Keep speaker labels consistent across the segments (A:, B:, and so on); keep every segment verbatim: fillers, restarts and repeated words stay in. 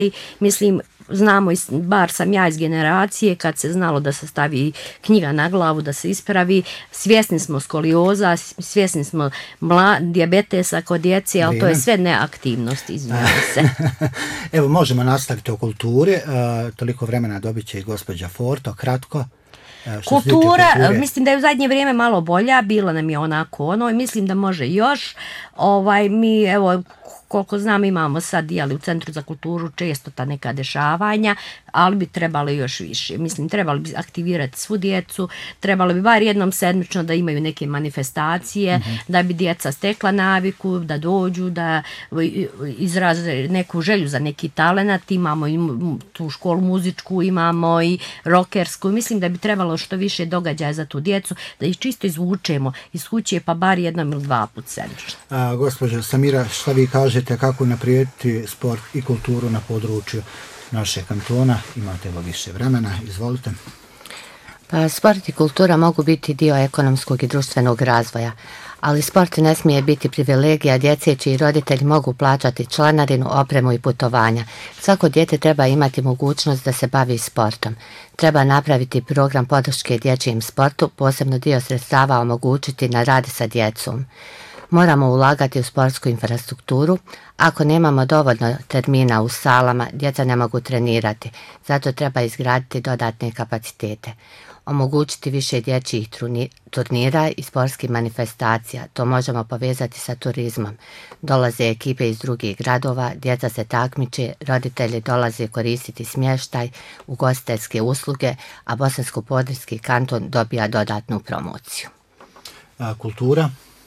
A: Mislim, znamo, bar sam ja iz generacije, kad se znalo da se stavi knjiga na glavu, da se ispravi, svjesni smo skolioza, svjesni smo mla, dijabetesa kod djece, ali to je sve neaktivnost, izvinjam se.
B: Evo, možemo nastaviti o kulturi, uh, toliko vremena dobit će i gospođa Forto, kratko.
A: Kultura, mislim da je u zadnje vrijeme malo bolja, bila nam je onako ono i mislim da može još. Ovaj, mi, evo, koliko znam, imamo sad jeli, u Centru za kulturu često ta neka dešavanja, ali bi trebalo još više. Mislim, trebalo bi aktivirati svu djecu, trebalo bi bar jednom sedmično da imaju neke manifestacije, mm-hmm. da bi djeca stekla naviku, da dođu, da izraze neku želju za neki talenat. Imamo i tu školu muzičku, imamo i rokersku. Mislim da bi trebalo što više događaja za tu djecu, da ih čisto izvučemo iz kuće, pa bar jednom ili dva put sedmično.
B: A, gospođo Samira, šta vi kažete kako naprijediti sport i kulturu na području naše kantona? Imate evo više vremena, izvolite.
C: Pa, sport i kultura mogu biti dio ekonomskog i društvenog razvoja, ali sport ne smije biti privilegija djece čiji roditelji mogu plaćati članarinu, opremu i putovanja. Svako dijete treba imati mogućnost da se bavi sportom. Treba napraviti program podrške dječjem sportu, posebno dio sredstava omogućiti na rad sa djecom. Moramo ulagati u sportsku infrastrukturu. Ako nemamo dovoljno termina u salama, djeca ne mogu trenirati. Zato treba izgraditi dodatne kapacitete. Omogućiti više dječjih turnira i sportskih manifestacija. To možemo povezati sa turizmom. Dolaze ekipe iz drugih gradova, djeca se takmiče, roditelji dolaze koristiti smještaj, ugostiteljske usluge, a Bosansko-Podrinjski kanton dobija dodatnu promociju.
B: A, kultura?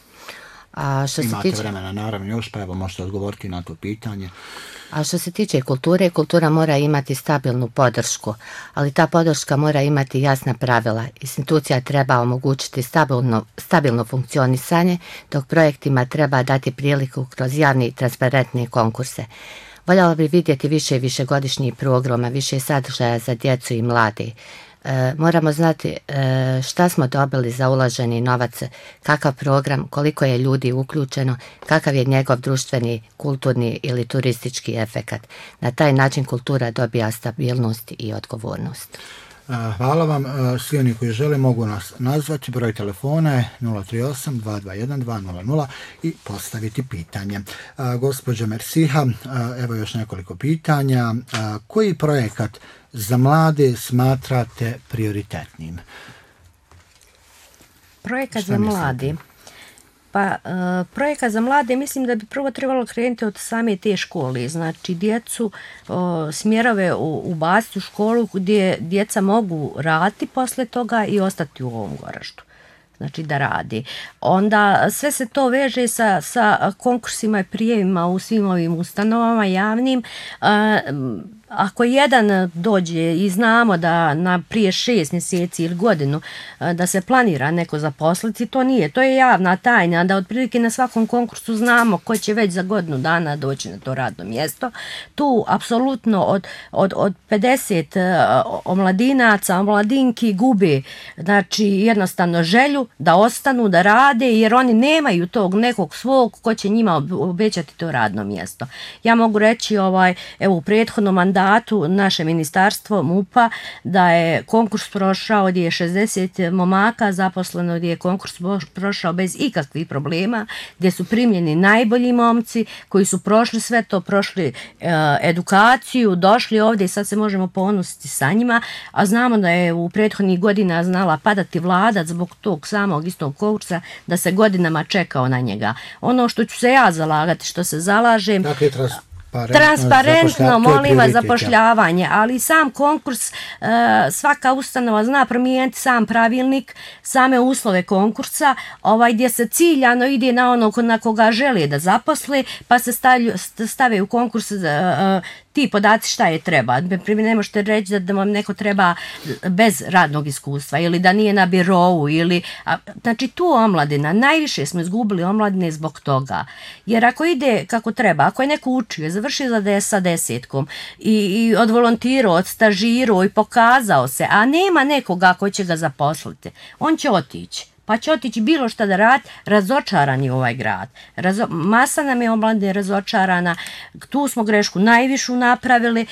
C: A što
B: Imate
C: se tiče...
B: vremena, naravno, još, pa evo možete odgovoriti na to pitanje.
C: A što se tiče kulture, kultura mora imati stabilnu podršku, ali ta podrška mora imati jasna pravila. Institucija treba omogućiti stabilno, stabilno funkcionisanje, dok projektima treba dati priliku kroz javne i transparentne konkurse. Voljela bi vidjeti više višegodišnjih programa, više sadržaja za djecu i mlade. E, moramo znati e, šta smo dobili za uloženi novac, kakav program, koliko je ljudi uključeno, kakav je njegov društveni, kulturni ili turistički efekat. Na taj način kultura dobija stabilnost i odgovornost.
B: Hvala vam. Svi oni koji žele mogu nas nazvati. Broj telefona je nula tri osam dva dva jedan dva nula nula i postaviti pitanje. Gospođo Mersiha, evo još nekoliko pitanja. Koji projekat za mlade smatrate prioritetnim?
A: Projekat Šta za mislite? mlade? Pa, uh, projekat za mlade mislim da bi prvo trebalo krenuti od same te škole. Znači, djecu uh, smjerove u, ubaciti u školu gdje djeca mogu raditi posle toga i ostati u ovom Goraždu. Znači da radi. Onda sve se to veže sa, sa konkursima i prijevima u svim ovim ustanovama javnim. Uh, Ako jedan dođe i znamo da na prije šest mjeseci ili godinu da se planira neko zaposliti, to nije. To je javna tajna, da otprilike na svakom konkursu znamo ko će već za godinu dana doći na to radno mjesto. Tu apsolutno od, od, od pedeset omladinaca, omladinki gube, znači jednostavno želju da ostanu, da rade, jer oni nemaju tog nekog svog ko će njima obećati to radno mjesto. Ja mogu reći, ovaj, evo u prethodnom mandatu naše ministarstvo M U P-a da je konkurs prošao gdje je šezdeset momaka zaposleno, gdje je konkurs prošao bez ikakvih problema, gdje su primljeni najbolji momci koji su prošli sve to, prošli e, edukaciju, došli ovdje i sad se možemo ponositi sa njima, a znamo da je u prethodnih godina znala padati vlada zbog tog samog istog konkursa, da se godinama čekao na njega. Ono što ću se ja zalagati, što se zalažem,
B: dakle, tras...
A: transparentno, molim vas, zapošljavanje, ali sam konkurs, svaka ustanova zna promijeniti sam pravilnik, same uslove konkursa, ovaj, gdje se ciljano ide na onog na koga žele da zaposle, pa se stave u konkurs ti podaci šta je treba. Ne možete reći da vam neko treba bez radnog iskustva ili da nije na birovu. Ili, a, znači tu omladina, najviše smo izgubili omladine zbog toga. Jer ako ide kako treba, ako je neko učio, završio za des, sa desetkom i, i odvolontirao, odstažirao i pokazao se, a nema nekoga ko će ga zaposliti, on će otići. Pa će otići bilo šta da radi, razočaran je ovaj grad. Razo, masa nam je omladine razočarana, tu smo grešku najvišu napravili